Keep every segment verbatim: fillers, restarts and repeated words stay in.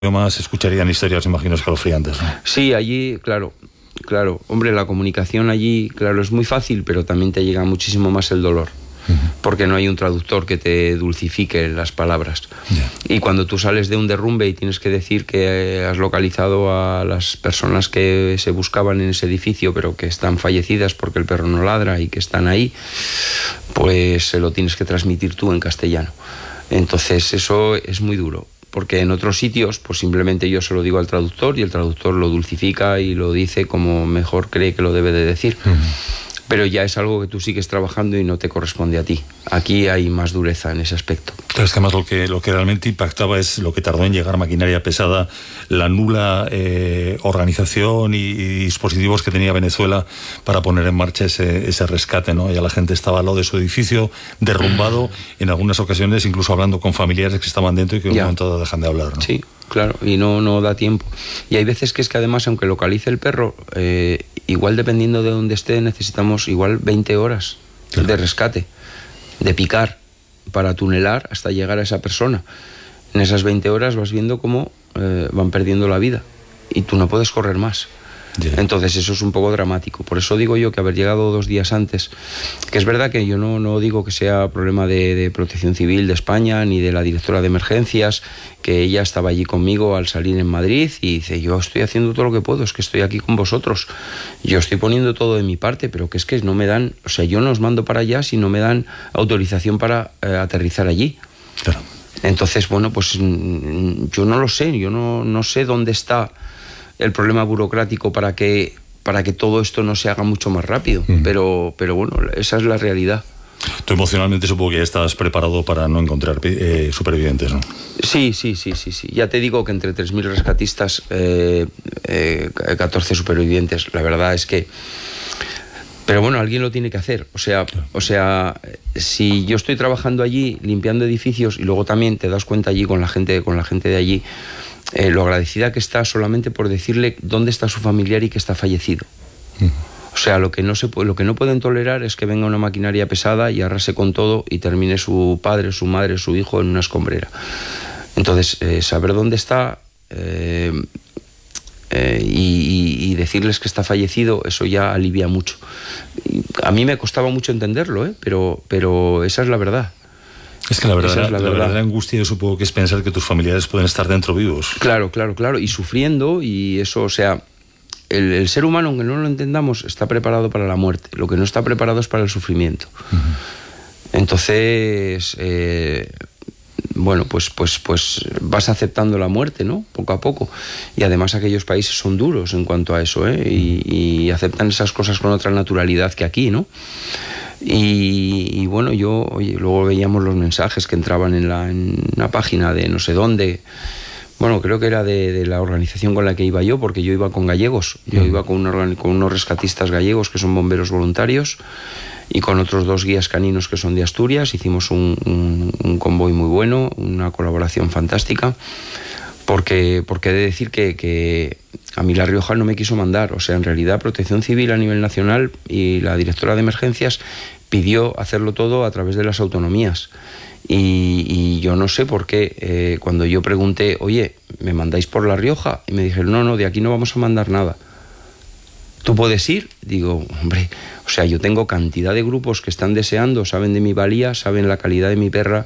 más escucharían historias, imagino, escalofriantes, ¿no? Sí, allí, claro, claro. Hombre, la comunicación allí, claro, es muy fácil, pero también te llega muchísimo más el dolor. Porque no hay un traductor que te dulcifique las palabras. Yeah. Y cuando tú sales de un derrumbe y tienes que decir que has localizado a las personas que se buscaban en ese edificio, pero que están fallecidas porque el perro no ladra y que están ahí, pues se lo tienes que transmitir tú en castellano. Entonces eso es muy duro. Porque en otros sitios, pues simplemente yo se lo digo al traductor y el traductor lo dulcifica y lo dice como mejor cree que lo debe de decir. Uh-huh. Pero ya es algo que tú sigues trabajando y no te corresponde a ti. Aquí hay más dureza en ese aspecto. Claro, es que además lo que, lo que realmente impactaba es lo que tardó en llegar maquinaria pesada, la nula eh, organización y, y dispositivos que tenía Venezuela para poner en marcha ese, ese rescate, ¿no? Ya la gente estaba al lado de su edificio, derrumbado, en algunas ocasiones incluso hablando con familiares que estaban dentro y que en un momento dado dejan de hablar, ¿no? Sí, claro, y no, no da tiempo. Y hay veces que es que además, aunque localice el perro, eh, igual dependiendo de dónde esté, necesitamos igual veinte horas claro. de rescate, de picar, para tunelar hasta llegar a esa persona. En esas veinte horas vas viendo cómo eh, van perdiendo la vida y tú no puedes correr más. Yeah. Entonces eso es un poco dramático. Por eso digo yo que haber llegado dos días antes, que es verdad que yo no, no digo que sea problema de, de Protección Civil de España ni de la directora de emergencias, que ella estaba allí conmigo al salir en Madrid y dice, yo estoy haciendo todo lo que puedo, es que estoy aquí con vosotros, yo estoy poniendo todo de mi parte, pero que es que no me dan, o sea, yo no os mando para allá si no me dan autorización para eh, aterrizar allí. Claro. Entonces, bueno, pues yo no lo sé, yo no, no sé dónde está el problema burocrático para que para que todo esto no se haga mucho más rápido, mm. pero pero bueno, esa es la realidad. Tú emocionalmente supongo que ya estás preparado para no encontrar eh, supervivientes, ¿no? Sí, sí, sí, sí, sí. Ya te digo que entre tres mil rescatistas, eh, eh, catorce supervivientes, la verdad es que... Pero bueno, alguien lo tiene que hacer. O sea, claro. o sea, si yo estoy trabajando allí, limpiando edificios, y luego también te das cuenta allí con la gente, con la gente de allí, Eh, lo agradecida que está solamente por decirle dónde está su familiar y que está fallecido. Uh-huh. O sea, lo que no se puede, lo que no pueden tolerar es que venga una maquinaria pesada y arrase con todo y termine su padre, su madre, su hijo en una escombrera. Entonces, eh, saber dónde está eh, eh, y, y decirles que está fallecido, eso ya alivia mucho. Y a mí me costaba mucho entenderlo, ¿eh? pero, pero esa es la verdad. Es que la verdadera, es la, la verdadera angustia yo supongo que es pensar que tus familiares pueden estar dentro vivos. Claro, claro, claro, y sufriendo, y eso, o sea, el, el ser humano, aunque no lo entendamos, está preparado para la muerte. Lo que no está preparado es para el sufrimiento. Uh-huh. Entonces, eh, bueno, pues, pues, pues vas aceptando la muerte, ¿no? Poco a poco. Y además aquellos países son duros en cuanto a eso, ¿eh? Y, y aceptan esas cosas con otra naturalidad que aquí, ¿no? Y, y bueno, yo, oye, luego veíamos los mensajes que entraban en, la, en una página de no sé dónde, bueno, creo que era de, de la organización con la que iba yo, porque yo iba con gallegos, yo iba con, una, con unos rescatistas gallegos que son bomberos voluntarios y con otros dos guías caninos que son de Asturias. Hicimos un, un, un convoy muy bueno, una colaboración fantástica, porque, porque he de decir que, que a mí La Rioja no me quiso mandar. O sea, en realidad Protección Civil a nivel nacional y la directora de emergencias pidió hacerlo todo a través de las autonomías. Y, y yo no sé por qué, eh, cuando yo pregunté, oye, ¿me mandáis por La Rioja? Y me dijeron, no, no, de aquí no vamos a mandar nada. ¿Tú puedes ir? Digo, hombre, o sea, yo tengo cantidad de grupos que están deseando, saben de mi valía, saben la calidad de mi perra,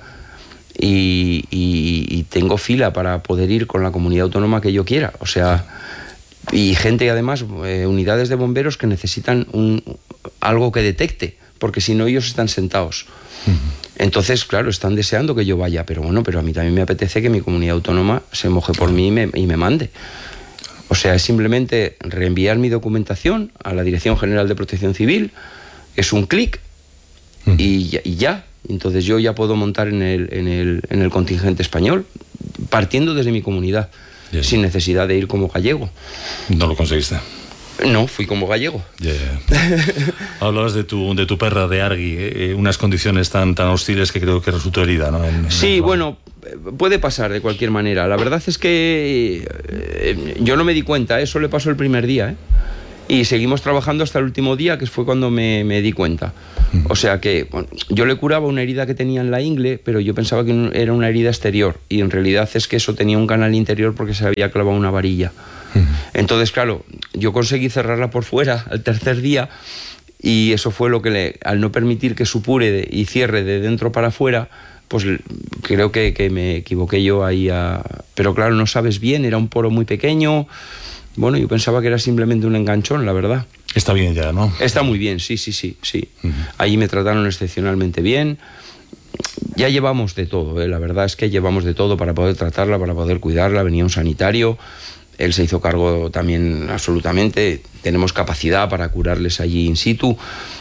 y, y, y tengo fila para poder ir con la comunidad autónoma que yo quiera. O sea, y gente además, eh, unidades de bomberos que necesitan un, algo que detecte, porque si no ellos están sentados. Uh-huh. Entonces, claro, están deseando que yo vaya, pero bueno, pero a mí también me apetece que mi comunidad autónoma se moje por mí y me, y me mande. O sea, es simplemente reenviar mi documentación a la Dirección General de Protección Civil, es un clic uh-huh. y, y ya. Entonces yo ya puedo montar en el, en el, en el contingente español, partiendo desde mi comunidad, yeah. sin necesidad de ir como gallego. ¿No lo conseguiste? No, fui como gallego. Yeah. Hablabas de tu, de tu perra, de Argui, eh, unas condiciones tan, tan hostiles que creo que resultó herida, ¿no? En, en sí, bueno, puede pasar de cualquier manera. La verdad es que eh, yo no me di cuenta, eso le pasó el primer día, ¿eh? y seguimos trabajando hasta el último día, que fue cuando me, me di cuenta. O sea que bueno, yo le curaba una herida que tenía en la ingle, pero yo pensaba que era una herida exterior, y en realidad es que eso tenía un canal interior porque se había clavado una varilla. Entonces, claro, yo conseguí cerrarla por fuera al tercer día, y eso fue lo que, le, al no permitir que supure de, y cierre de dentro para afuera, pues creo que, que me equivoqué yo ahí. A... Pero claro, no sabes bien, era un poro muy pequeño. Bueno, yo pensaba que era simplemente un enganchón, la verdad. Está bien ya, ¿no? Está muy bien, sí, sí, sí, sí. Uh-huh. Allí me trataron excepcionalmente bien. Ya llevamos de todo, ¿eh? La verdad es que llevamos de todo para poder tratarla, para poder cuidarla. Venía un sanitario, él se hizo cargo también absolutamente. Tenemos capacidad para curarles allí in situ.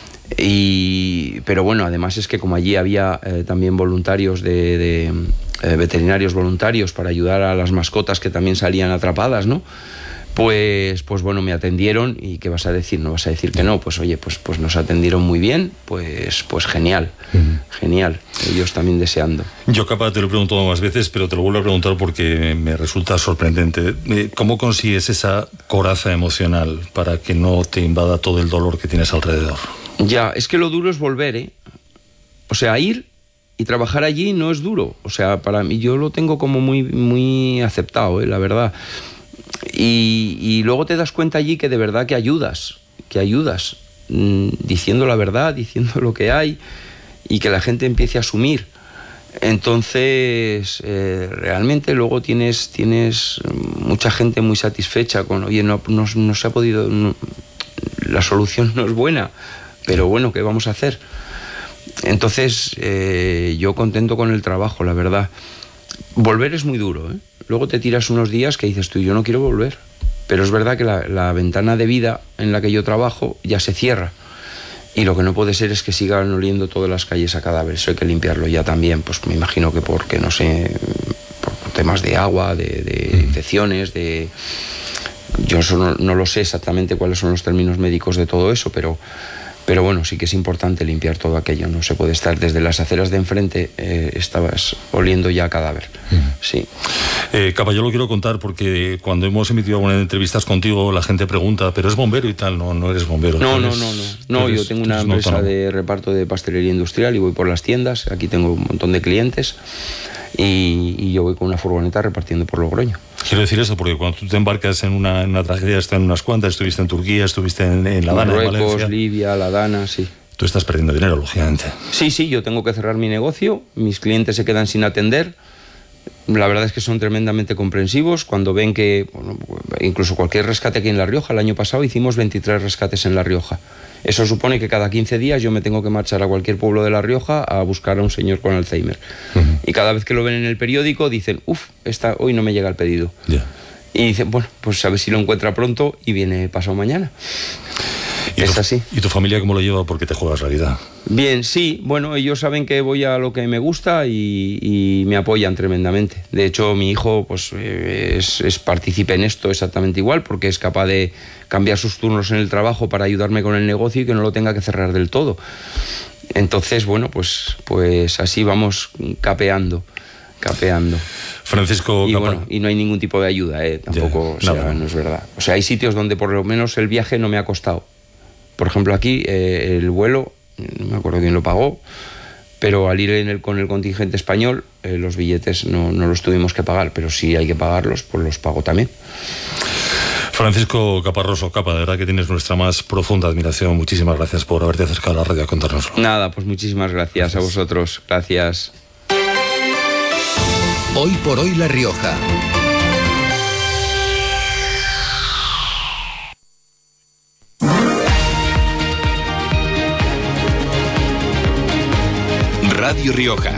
Y, pero bueno, además es que como allí había eh, también voluntarios de, de eh, veterinarios voluntarios para ayudar a las mascotas que también salían atrapadas, ¿no? Pues, pues bueno, me atendieron. ¿Y qué vas a decir? ¿No vas a decir que no? Pues oye, pues, pues nos atendieron muy bien, pues, pues genial, uh-huh. genial. Ellos también deseando. Yo capaz te lo he preguntado más veces, pero te lo vuelvo a preguntar porque me resulta sorprendente. ¿Cómo consigues esa coraza emocional para que no te invada todo el dolor que tienes alrededor? Ya, es que lo duro es volver, ¿eh? O sea, ir y trabajar allí no es duro. O sea, para mí yo lo tengo como muy, muy aceptado, ¿eh? La verdad. Y, y luego te das cuenta allí que de verdad que ayudas, que ayudas, mmm, diciendo la verdad, diciendo lo que hay, y que la gente empiece a asumir. Entonces, eh, realmente luego tienes, tienes mucha gente muy satisfecha con, oye, no, no, no se ha podido, no, la solución no es buena, pero bueno, ¿qué vamos a hacer? Entonces, eh, yo contento con el trabajo, la verdad. Volver es muy duro, ¿eh? Luego te tiras unos días que dices tú, yo no quiero volver. Pero es verdad que la, la ventana de vida en la que yo trabajo ya se cierra. Y lo que no puede ser es que sigan oliendo todas las calles a cadáveres. Eso hay que limpiarlo ya también. Pues me imagino que porque, no sé, por temas de agua, de, de infecciones, de... Yo eso no, no lo sé exactamente cuáles son los términos médicos de todo eso, pero... Pero bueno, sí que es importante limpiar todo aquello. No se puede estar desde las aceras de enfrente, eh, estabas oliendo ya a cadáver. Mm. Sí. Eh, Capa, yo lo quiero contar porque cuando hemos emitido algunas entrevistas contigo, la gente pregunta, ¿pero es bombero y tal? No, no eres bombero. No, eres, no, no, no. No, yo tengo una empresa no, de reparto de pastelería industrial y voy por las tiendas. Aquí tengo un montón de clientes y, y yo voy con una furgoneta repartiendo por Logroño. Quiero decir eso porque cuando tú te embarcas en una, en una tragedia, estás en unas cuantas, estuviste en Turquía, estuviste en, en La Dana, Marruecos, en Valencia. Libia, La Dana, sí. Tú estás perdiendo dinero, lógicamente. Sí, sí, yo tengo que cerrar mi negocio, mis clientes se quedan sin atender. La verdad es que son tremendamente comprensivos cuando ven que, bueno, incluso cualquier rescate aquí en La Rioja, el año pasado hicimos veintitrés rescates en La Rioja. Eso supone que cada quince días yo me tengo que marchar a cualquier pueblo de La Rioja a buscar a un señor con Alzheimer. Uh-huh. Y cada vez que lo ven en el periódico dicen, uff, hoy no me llega el pedido. Yeah. Y dicen, bueno, pues a ver si lo encuentra pronto y viene pasado mañana. ¿Y es tu, así. ¿Y tu familia cómo lo lleva? Porque te juegas la vida. Bien, sí. Bueno, ellos saben que voy a lo que me gusta y, y me apoyan tremendamente. De hecho, mi hijo pues es, es partícipe en esto exactamente igual porque es capaz de cambiar sus turnos en el trabajo para ayudarme con el negocio y que no lo tenga que cerrar del todo. Entonces, bueno, pues, pues así vamos capeando, capeando. Francisco y Capa. bueno, y no hay ningún tipo de ayuda, ¿eh? Tampoco, yeah, o sea, no, no es verdad. O sea, hay sitios donde por lo menos el viaje no me ha costado. Por ejemplo, aquí eh, el vuelo, no me acuerdo quién lo pagó, pero al ir en el, con el contingente español, eh, los billetes no, no los tuvimos que pagar, pero si hay que pagarlos, pues los pago también. Francisco Caparroso, Capa, de verdad que tienes nuestra más profunda admiración. Muchísimas gracias por haberte acercado a la radio a contárnoslo. Nada, pues muchísimas gracias, gracias. a vosotros. Gracias. Hoy por hoy La Rioja. Radio Rioja.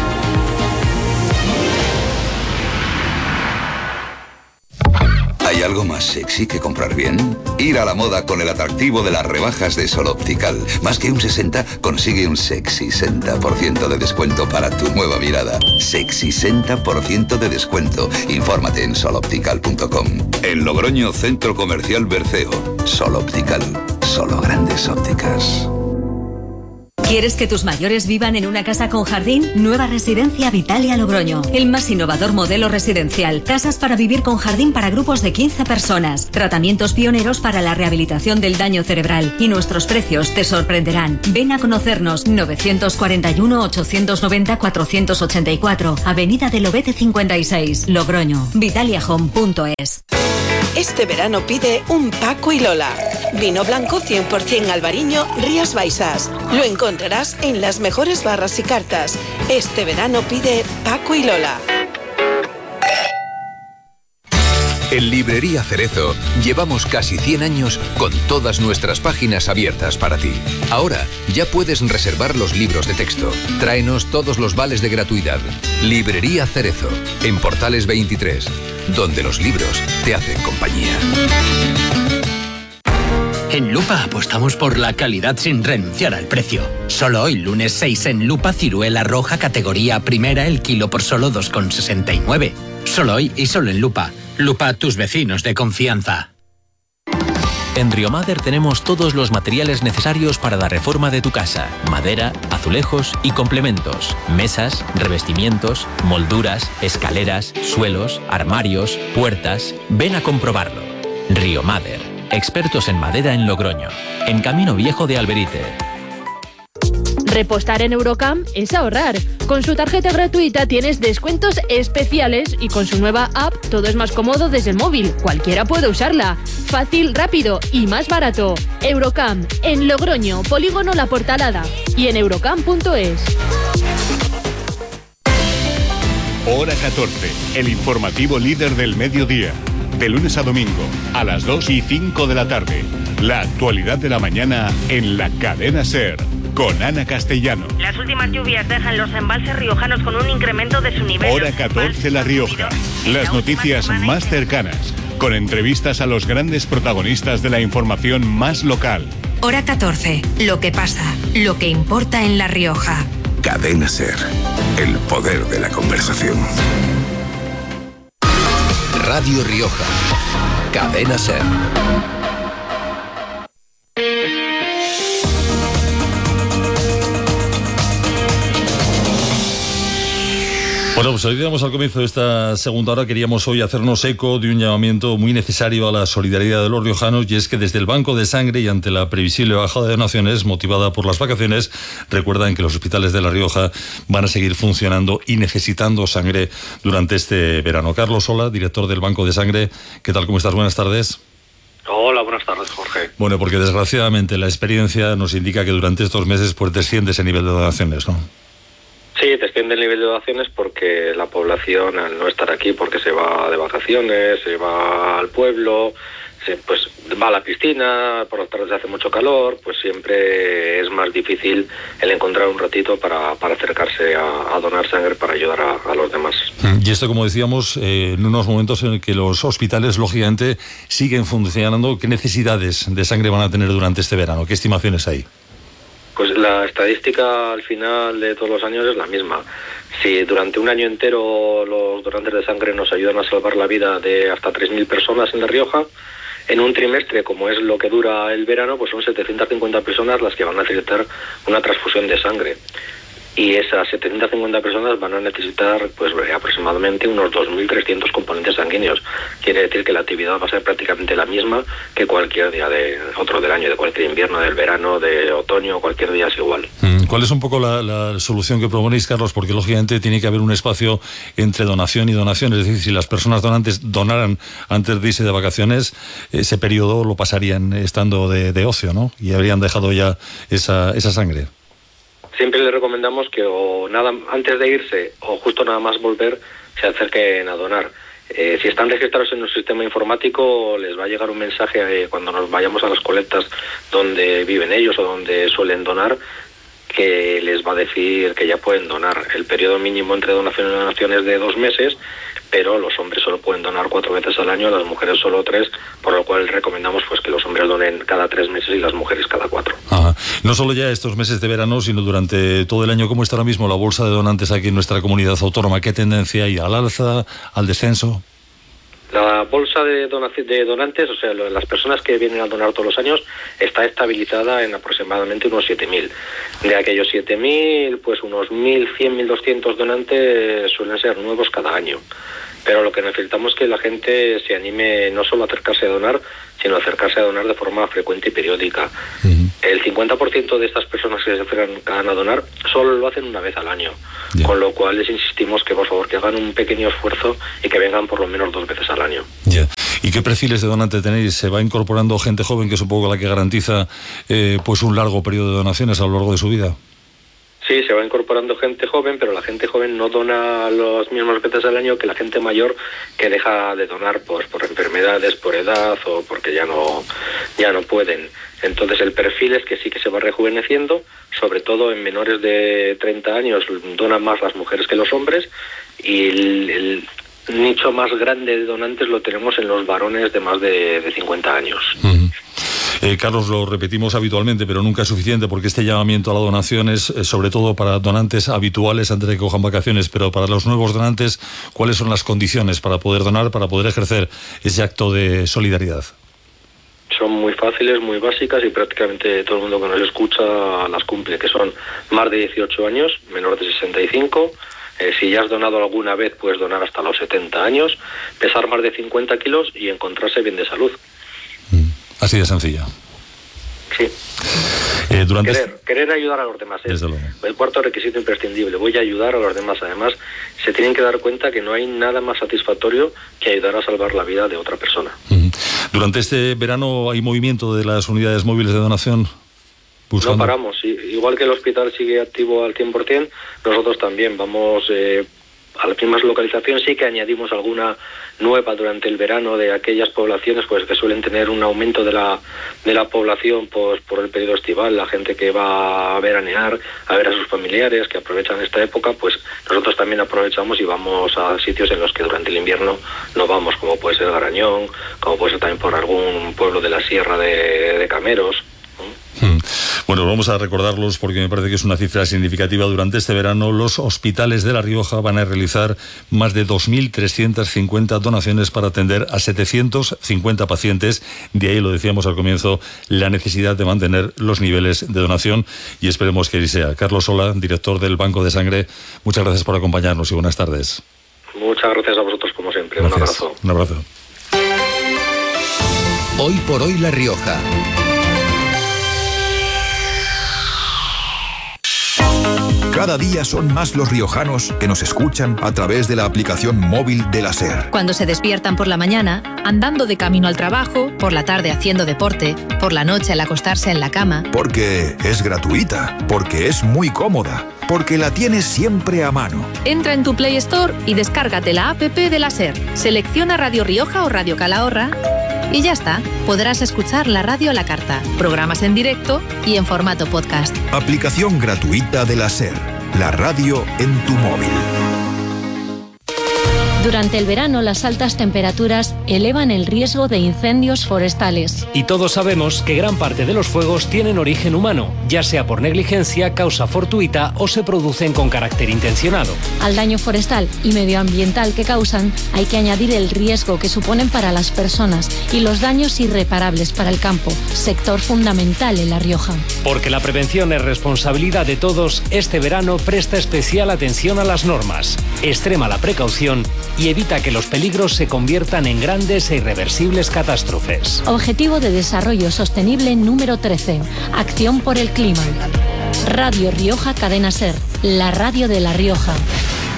¿Hay algo más sexy que comprar bien? Ir a la moda con el atractivo de las rebajas de Sol Optical. Más que un sesenta, consigue un sexy sesenta por ciento de descuento para tu nueva mirada. Sexy sesenta por ciento de descuento. Infórmate en sol optical punto com. En Logroño, Centro Comercial Berceo. Sol Optical. Solo grandes ópticas. ¿Quieres que tus mayores vivan en una casa con jardín? Nueva residencia Vitalia Logroño. El más innovador modelo residencial. Casas para vivir con jardín para grupos de quince personas. Tratamientos pioneros para la rehabilitación del daño cerebral. Y nuestros precios te sorprenderán. Ven a conocernos. novecientos cuarenta y uno, ochocientos noventa, cuatrocientos ochenta y cuatro. Avenida del Lobete cincuenta y seis. Logroño. Vitalia Home punto es. Este verano pide un Paco y Lola. Vino blanco cien por ciento albariño Rías Baixas. Lo encontrarás en las mejores barras y cartas. Este verano pide Paco y Lola. En Librería Cerezo llevamos casi cien años con todas nuestras páginas abiertas para ti. Ahora ya puedes reservar los libros de texto. Tráenos todos los vales de gratuidad. Librería Cerezo, en Portales veintitrés, donde los libros te hacen compañía. En Lupa apostamos por la calidad sin renunciar al precio. Solo hoy, lunes seis, en Lupa, ciruela roja categoría primera, el kilo por solo dos con sesenta y nueve. Solo hoy y solo en Lupa. Lupa, tus vecinos de confianza. En Riomader tenemos todos los materiales necesarios para la reforma de tu casa. Madera, azulejos y complementos. Mesas, revestimientos, molduras, escaleras, suelos, armarios, puertas. Ven a comprobarlo. Riomader. Expertos en madera en Logroño. En Camino Viejo de Alberite. Repostar en Eurocam es ahorrar. Con su tarjeta gratuita tienes descuentos especiales y con su nueva app todo es más cómodo desde el móvil. Cualquiera puede usarla. Fácil, rápido y más barato. Eurocam, en Logroño, Polígono La Portalada y en eurocam punto es. Hora catorce, el informativo líder del mediodía. De lunes a domingo, a las dos y cinco de la tarde. La actualidad de la mañana en la cadena SER. Con Ana Castellano. Las últimas lluvias dejan los embalses riojanos con un incremento de su nivel. Hora catorce La Rioja. Las noticias más cercanas. Con entrevistas a los grandes protagonistas de la información más local. Hora catorce. Lo que pasa, lo que importa en La Rioja. Cadena SER. El poder de la conversación. Radio Rioja. Cadena SER. Bueno, pues hoy digamos al comienzo de esta segunda hora queríamos hoy hacernos eco de un llamamiento muy necesario a la solidaridad de los riojanos, y es que desde el Banco de Sangre y ante la previsible bajada de donaciones motivada por las vacaciones, recuerdan que los hospitales de La Rioja van a seguir funcionando y necesitando sangre durante este verano. Carlos Sola, director del Banco de Sangre, ¿qué tal? ¿Cómo estás? Buenas tardes. Hola, buenas tardes, Jorge. Bueno, porque desgraciadamente la experiencia nos indica que durante estos meses pues desciende ese nivel de donaciones, ¿no? Sí, desciende el nivel de donaciones porque la población, al no estar aquí, porque se va de vacaciones, se va al pueblo, se, pues va a la piscina, por las tardes hace mucho calor, pues siempre es más difícil el encontrar un ratito para, para acercarse a, a donar sangre para ayudar a, a los demás. Y esto, como decíamos, eh, en unos momentos en que los hospitales, lógicamente, siguen funcionando. ¿Qué necesidades de sangre van a tener durante este verano? ¿Qué estimaciones hay? Pues la estadística al final de todos los años es la misma. Si durante un año entero los donantes de sangre nos ayudan a salvar la vida de hasta tres mil personas en La Rioja, en un trimestre, como es lo que dura el verano, pues son setecientas cincuenta personas las que van a necesitar una transfusión de sangre. Y esas setecientas cincuenta personas van a necesitar pues aproximadamente unos dos mil trescientos componentes sanguíneos. Quiere decir que la actividad va a ser prácticamente la misma que cualquier día de otro del año, de cualquier invierno, del verano, de otoño, cualquier día es igual. ¿Cuál es un poco la, la solución que proponéis, Carlos? Porque lógicamente tiene que haber un espacio entre donación y donación. Es decir, si las personas donantes donaran antes de irse de vacaciones, ese periodo lo pasarían estando de, de ocio, ¿no? Y habrían dejado ya esa, esa sangre. Siempre les recomendamos que o nada antes de irse o justo nada más volver se acerquen a donar. Eh, si están registrados en un sistema informático, les va a llegar un mensaje eh, cuando nos vayamos a las colectas donde viven ellos o donde suelen donar, que les va a decir que ya pueden donar. El periodo mínimo entre donación y donación es de dos meses, pero los hombres solo pueden donar cuatro veces al año, las mujeres solo tres, por lo cual recomendamos pues que los hombres donen cada tres meses y las mujeres cada cuatro. Ajá. No solo ya estos meses de verano, sino durante todo el año. ¿Cómo está ahora mismo la bolsa de donantes aquí en nuestra comunidad autónoma? ¿Qué tendencia hay? ¿Al alza? ¿Al descenso? La bolsa de, donaci- de donantes, o sea, lo, las personas que vienen a donar todos los años, está estabilizada en aproximadamente unos siete mil. De aquellos siete mil, pues unos mil cien, mil doscientos donantes suelen ser nuevos cada año. Pero lo que necesitamos es que la gente se anime no solo a acercarse a donar, sino a acercarse a donar de forma frecuente y periódica. Uh-huh. El cincuenta por ciento de estas personas que se acercan a donar solo lo hacen una vez al año. Yeah. Con lo cual les insistimos que por favor que hagan un pequeño esfuerzo y que vengan por lo menos dos veces al año. Yeah. ¿Y qué perfiles de donante tenéis? ¿Se va incorporando gente joven, que es un poco la que garantiza eh, pues un largo periodo de donaciones a lo largo de su vida? Sí, se va incorporando gente joven, pero la gente joven no dona las mismas veces al año que la gente mayor, que deja de donar pues, por enfermedades, por edad o porque ya no, ya no pueden. Entonces el perfil es que sí que se va rejuveneciendo, sobre todo en menores de treinta años donan más las mujeres que los hombres, y el, el nicho más grande de donantes lo tenemos en los varones de más de, de cincuenta años. Uh-huh. Eh, Carlos, lo repetimos habitualmente, pero nunca es suficiente, porque este llamamiento a la donación es eh, sobre todo para donantes habituales antes de que cojan vacaciones, pero para los nuevos donantes, ¿cuáles son las condiciones para poder donar, para poder ejercer ese acto de solidaridad? Son muy fáciles, muy básicas, y prácticamente todo el mundo que nos escucha las cumple, que son más de dieciocho años, menor de sesenta y cinco, eh, si ya has donado alguna vez puedes donar hasta los setenta años, pesar más de cincuenta kilos y encontrarse bien de salud. Así de sencilla. Sí. Eh, durante querer, este... querer ayudar a los demás es el cuarto requisito imprescindible. Voy a ayudar a los demás. Además, se tienen que dar cuenta que no hay nada más satisfactorio que ayudar a salvar la vida de otra persona. Uh-huh. Durante este verano hay movimiento de las unidades móviles de donación. Buscando... No paramos. Igual que el hospital sigue activo al cien por ciento, nosotros también vamos... Eh, a las mismas localizaciones. Sí que añadimos alguna nueva durante el verano de aquellas poblaciones pues que suelen tener un aumento de la de la población pues por el periodo estival, la gente que va a veranear, a ver a sus familiares, que aprovechan esta época, pues nosotros también aprovechamos y vamos a sitios en los que durante el invierno no vamos, como puede ser Garañón, como puede ser también por algún pueblo de la sierra de, de Cameros. Hmm. Bueno, vamos a recordarlos porque me parece que es una cifra significativa. Durante este verano los hospitales de La Rioja van a realizar más de dos mil trescientas cincuenta donaciones para atender a setecientos cincuenta pacientes. De ahí, lo decíamos al comienzo, la necesidad de mantener los niveles de donación, y esperemos que así sea. Carlos Sola, director del Banco de Sangre, muchas gracias por acompañarnos y buenas tardes. Muchas gracias a vosotros como siempre. Gracias. Un abrazo. Un abrazo. Hoy por hoy La Rioja. Cada día son más los riojanos que nos escuchan a través de la aplicación móvil de la SER. Cuando se despiertan por la mañana, andando de camino al trabajo, por la tarde haciendo deporte, por la noche al acostarse en la cama. Porque es gratuita, porque es muy cómoda, porque la tienes siempre a mano. Entra en tu Play Store y descárgate la app de la SER. Selecciona Radio Rioja o Radio Calahorra y ya está. Podrás escuchar la radio a la carta, programas en directo y en formato podcast. Aplicación gratuita de la SER. La radio en tu móvil. Durante el verano, las altas temperaturas elevan el riesgo de incendios forestales. Y todos sabemos que gran parte de los fuegos tienen origen humano, ya sea por negligencia, causa fortuita o se producen con carácter intencionado. Al daño forestal y medioambiental que causan, hay que añadir el riesgo que suponen para las personas y los daños irreparables para el campo, sector fundamental en La Rioja. Porque la prevención es responsabilidad de todos, este verano presta especial atención a las normas, extrema la precaución y evita que los peligros se conviertan en grandes e irreversibles catástrofes. Objetivo de Desarrollo Sostenible número trece. Acción por el clima. Radio Rioja Cadena SER, la radio de La Rioja.